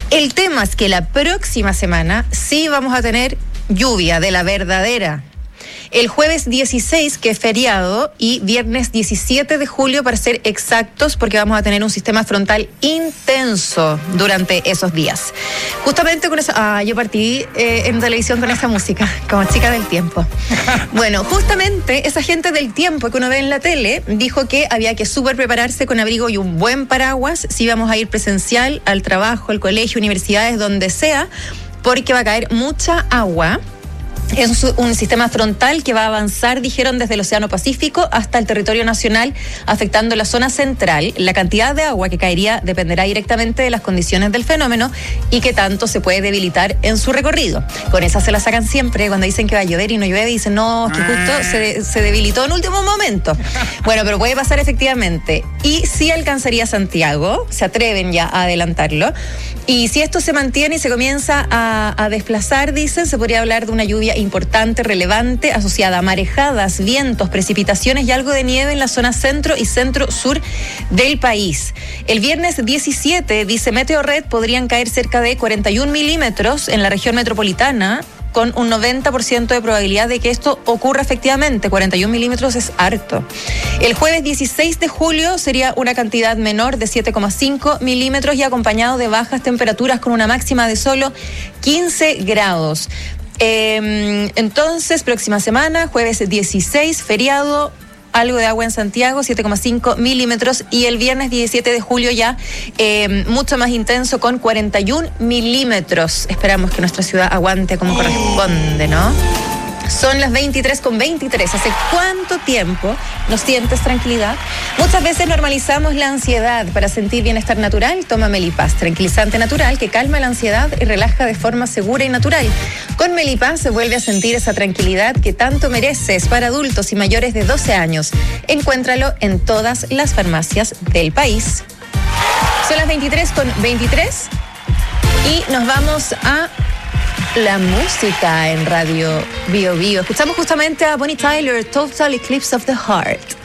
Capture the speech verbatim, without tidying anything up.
El tema es que la próxima semana sí vamos a tener lluvia de la verdadera. El jueves dieciséis, que es feriado, y viernes diecisiete de julio, para ser exactos, porque vamos a tener un sistema frontal intenso durante esos días. Justamente con eso, ah, yo partí eh, en televisión con esa música, como chica del tiempo. Bueno, justamente esa gente del tiempo que uno ve en la tele dijo que había que súper prepararse con abrigo y un buen paraguas si vamos a ir presencial al trabajo, al colegio, universidades, donde sea, porque va a caer mucha agua. Es un sistema frontal que va a avanzar, dijeron, desde el Océano Pacífico hasta el territorio nacional, afectando la zona central. La cantidad de agua que caería dependerá directamente de las condiciones del fenómeno y qué tanto se puede debilitar en su recorrido. Con esa se la sacan siempre cuando dicen que va a llover y no llueve, y dicen, no, que justo se, se debilitó en último momento. Bueno, pero puede pasar efectivamente. Y sí alcanzaría Santiago, se atreven ya a adelantarlo. Y si esto se mantiene y se comienza a, a desplazar, dicen, se podría hablar de una lluvia importante, relevante, asociada a marejadas, vientos, precipitaciones y algo de nieve en la zona centro y centro-sur del país. El viernes diecisiete, dice Meteorred, podrían caer cerca de cuarenta y un milímetros en la región metropolitana, con un noventa por ciento de probabilidad de que esto ocurra efectivamente. cuarenta y un milímetros es harto. El jueves dieciséis de julio sería una cantidad menor de siete coma cinco milímetros y acompañado de bajas temperaturas con una máxima de solo quince grados. Eh, entonces, próxima semana, jueves dieciséis, feriado, algo de agua en Santiago, siete coma cinco milímetros, y el viernes diecisiete de julio ya eh, mucho más intenso con cuarenta y un milímetros. Esperamos que nuestra ciudad aguante como corresponde, ¿no? Son las veintitrés con veintitrés. ¿Hace cuánto tiempo no sientes tranquilidad? Muchas veces normalizamos la ansiedad. Para sentir bienestar natural, toma Melipaz, tranquilizante natural que calma la ansiedad y relaja de forma segura y natural. Con Melipaz se vuelve a sentir esa tranquilidad que tanto mereces, para adultos y mayores de doce años. Encuéntralo en todas las farmacias del país. Son las veintitrés con veintitrés y nos vamos a la música en Radio Bio Bio. Escuchamos justamente a Bonnie Tyler, Total Eclipse of the Heart.